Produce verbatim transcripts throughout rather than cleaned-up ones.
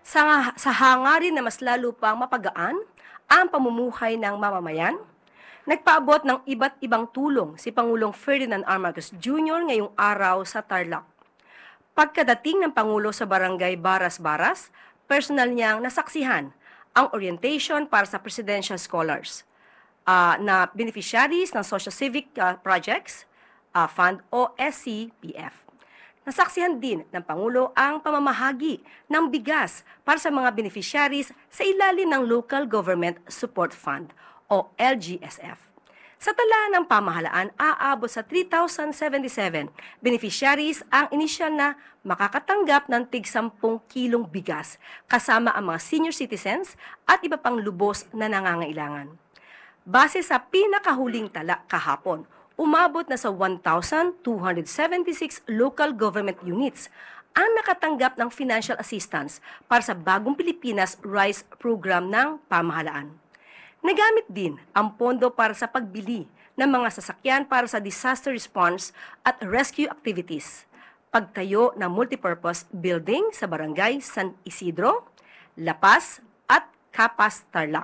Sa, sa hangarin na mas lalo pang mapagaan ang pamumuhay ng mamamayan, nagpaabot ng iba't ibang tulong si Pangulong Ferdinand R. Marcos Junior ngayong araw sa Tarlac. Pagkadating ng Pangulo sa Barangay Baras-Baras, personal niyang nasaksihan ang orientation para sa Presidential Scholars uh, na beneficiaries ng Social Civic uh, Projects uh, Fund o S C P F. Nasaksihan din ng Pangulo ang pamamahagi ng bigas para sa mga beneficiaries sa ilalim ng Local Government Support Fund o L G S F. Sa tala ng pamahalaan, aabot sa three thousand seventy-seven beneficiaries ang inisyal na makakatanggap ng tig sampung kilong bigas kasama ang mga senior citizens at iba pang lubos na nangangailangan. Base sa pinakahuling tala kahapon, umabot na sa one thousand two hundred seventy-six local government units ang nakatanggap ng financial assistance para sa Bagong Pilipinas Rice Program ng pamahalaan. Nagamit din ang pondo para sa pagbili ng mga sasakyan para sa disaster response at rescue activities, pagtayo ng multipurpose building sa Barangay San Isidro, La Paz at Capas, Tarlac,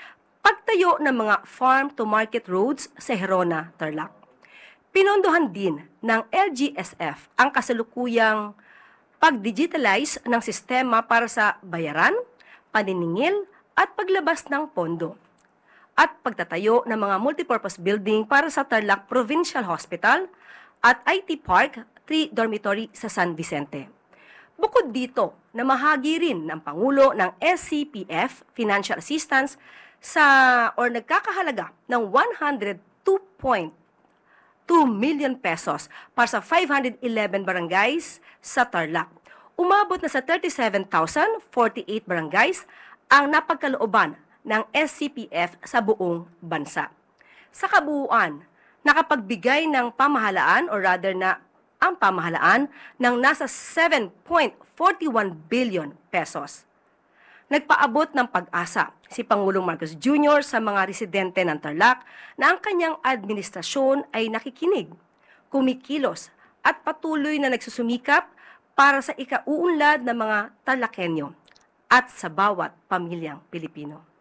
pagtayo ng mga farm-to-market roads sa Herona, Tarlac. Pinondohan din ng L G S F ang kasalukuyang pag-digitalize ng sistema para sa bayaran, paniningil at paglabas ng pondo, at pagtatayo ng mga multipurpose building para sa Tarlac Provincial Hospital at I T Park, three dormitory sa San Vicente. Bukod dito, namahagi rin ng Pangulo ng S C P F financial assistance sa or nagkakahalaga ng one hundred two point two million pesos para sa five hundred eleven barangays sa Tarlac. Umabot na sa thirty-seven thousand forty-eight barangays ang napagkalooban ng S C P F sa buong bansa. Sa kabuuan, nakapagbigay ng pamahalaan o rather na ang pamahalaan ng nasa seven point four one billion pesos. Nagpaabot ng pag-asa si Pangulong Marcos Junior sa mga residente ng Tarlac na ang kanyang administrasyon ay nakikinig, kumikilos at patuloy na nagsusumikap para sa ikauunlad ng mga Tarlacenyo at sa bawat pamilyang Pilipino.